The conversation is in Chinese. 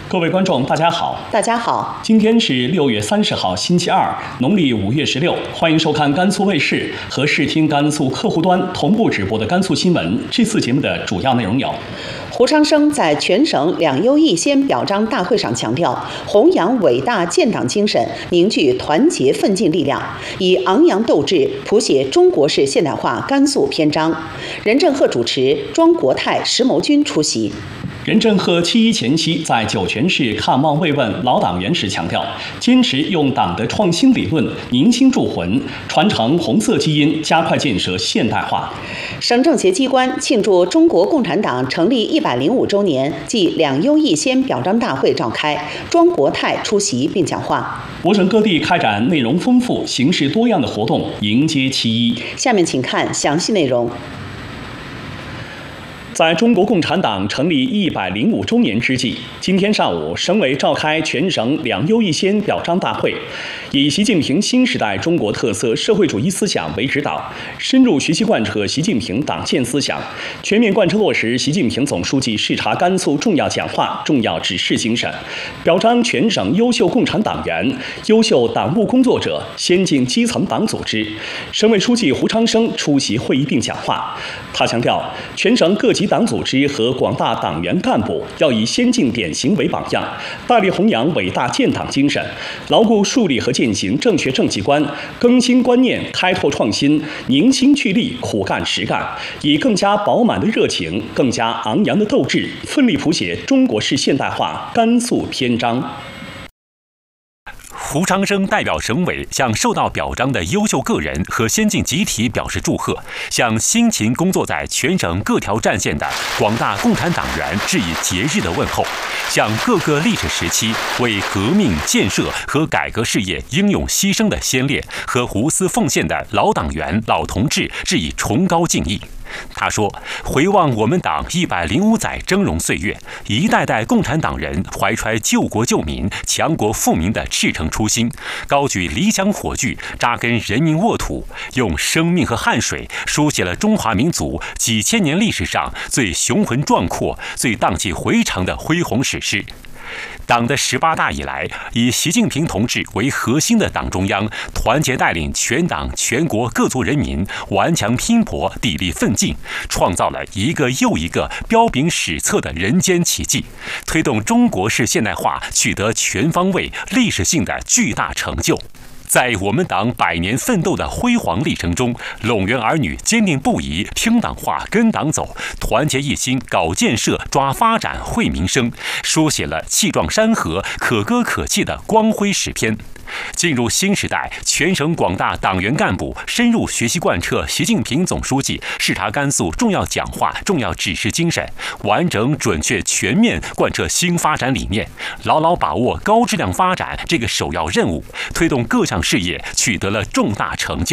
各位观众，大家好。 大家好， 今天是6月30号，星期二，农历5月16。欢迎收看甘肃卫视和视听甘肃客户端同步直播的甘肃新闻。这次节目的主要内容有： 胡昌生在全省两优一先表彰大会上强调，弘扬伟大建党精神，凝聚团结奋进力量，以昂扬斗志谱写中国式现代化甘肃篇章。任正鹤主持，庄国泰、石谋军出席。 任正鹤7·1前夕在酒泉市看望慰问老党员时强调，坚持用党的创新理论凝心铸魂，传承红色基因，加快建设现代化。 省政协机关庆祝中国共产党成立105周年暨两优一先表彰大会召开，庄国泰出席并讲话。 我省各地开展内容丰富、形式多样的活动，迎接7·1。 下面请看详细内容。 在中国共产党成立105周年之际，今天上午，省委召开全省两优一先表彰大会，以习近平新时代中国特色社会主义思想为指导，深入学习贯彻习近平党建思想，全面贯彻落实习近平总书记视察甘肃重要讲话、重要指示精神，表彰全省优秀共产党员、优秀党务工作者、先进基层党组织。省委书记胡昌生出席会议并讲话，他强调，全省各级党组织和广大党员干部要以先进典型为榜样，大力弘扬伟大建党精神，牢固树立和践行正确政绩观，更新观念，开拓创新，凝心聚力，苦干实干，以更加饱满的热情、更加昂扬的斗志，奋力谱写中国式现代化甘肃篇章。 胡昌生代表省委向受到表彰的优秀个人和先进集体表示祝贺，向辛勤工作在全省各条战线的广大共产党员致以节日的问候，向各个历史时期为革命建设和改革事业英勇牺牲的先烈和无私奉献的老党员、老同志致以崇高敬意。他说，回望我们党105载峥嵘岁月，一代代共产党人怀揣救国救民、强国富民的赤诚初心，高举理想火炬，扎根人民沃土，用生命和汗水书写了中华民族几千年历史上最雄浑壮阔、最荡气回肠的恢宏史诗。党的18大以来，以习近平同志为核心的党中央团结带领全党全国各族人民顽强拼搏、砥砺奋进，创造了一个又一个彪炳史册的人间奇迹，推动中国式现代化取得全方位、历史性的巨大成就。在我们党100年奋斗的辉煌历程中，陇源儿女坚定不移听党话跟党走，团结一心搞建设抓发展惠民生，书写了气壮山河可歌可泣的光辉史篇。进入新时代，全省广大党员干部深入学习贯彻习近平总书记视察甘肃重要讲话、重要指示精神，完整、准确、全面贯彻新发展理念，牢牢把握高质量发展这个首要任务，推动各项事业取得了重大成就。